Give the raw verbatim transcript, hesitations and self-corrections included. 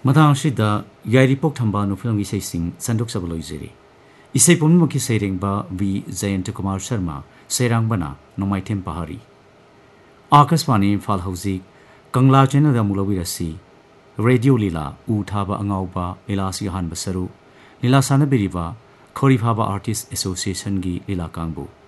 ꯃꯇꯥꯡꯁꯤꯗ ꯌꯥꯏꯔꯤꯄꯣꯛ ꯊꯝꯕꯥꯜ ꯐꯤꯂꯝꯒꯤ ꯏꯁꯩꯁꯤꯡ ꯁꯟꯗꯣꯛꯆꯕ ꯂꯣꯏꯖꯔꯤ ꯏꯁꯩ ꯄꯨꯝꯅꯃꯛꯀꯤ ꯁꯩꯔꯦꯡꯕ ꯚꯤ ꯖꯌꯟꯇꯀꯨꯃꯥꯔ ꯁꯔꯃ ꯁꯩꯔꯥꯡꯕꯅ ꯅꯣꯡꯃꯥꯏꯊꯦꯝ ꯄꯍꯥꯔꯤ आकाशवाणी इम्फाल हौजिक कंगला चैनल अमुक लौबिरसी रेडियो लीला उ थाबा अंगाउबा लीलासी अहानबा सरू लीला सानबिरिबा खौरीफाबा आर्टिस्ट एसोसिएशन की लीला कांगबू